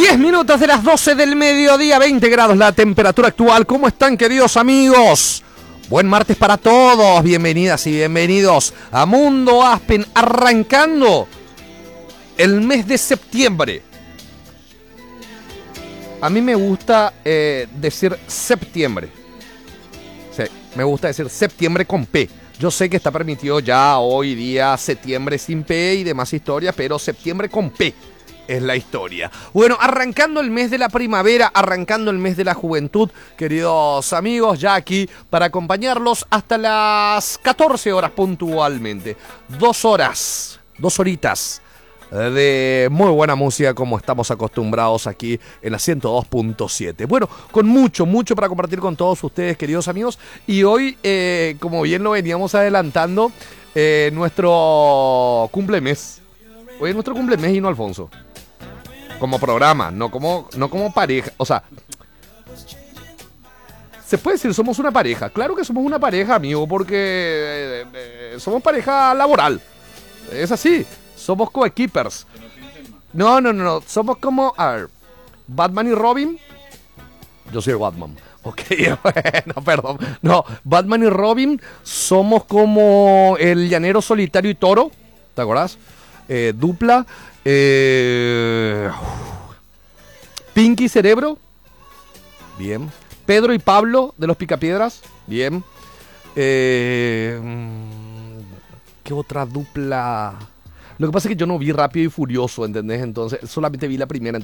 10 minutos de las 12 del mediodía, 20 grados la temperatura actual. ¿Cómo están, queridos amigos? Buen martes para todos. Bienvenidas y bienvenidos a Mundo Aspen, arrancando el mes de septiembre. A mí me gusta decir septiembre. Sí, me gusta decir septiembre con P. Yo sé que está permitido ya hoy día septiembre sin P y demás historias, pero septiembre con P es la historia. Bueno, arrancando el mes de la primavera, arrancando el mes de la juventud, queridos amigos, ya aquí para acompañarlos hasta las 14 horas puntualmente. 2 horas, 2 horitas de muy buena música como estamos acostumbrados aquí en la 102.7. Bueno, con mucho para compartir con todos ustedes, queridos amigos. Y hoy, como bien lo veníamos adelantando, nuestro cumplemes. Hoy es nuestro cumplemes y no Alfonso. Como programa, no como pareja. O sea, se puede decir somos una pareja. Claro que somos una pareja, amigo, porque somos pareja laboral. Es así. Somos coequippers. No. Somos como Batman y Robin. Yo soy Batman. Ok, bueno, perdón. No, Batman y Robin somos como el llanero solitario y toro. ¿Te acordás? Dupla. Pinky y Cerebro. Bien. Pedro y Pablo de los Picapiedras. Bien. ¿Qué otra dupla? Lo que pasa es que yo no vi Rápido y Furioso, ¿entendés? Entonces, solamente vi la primera.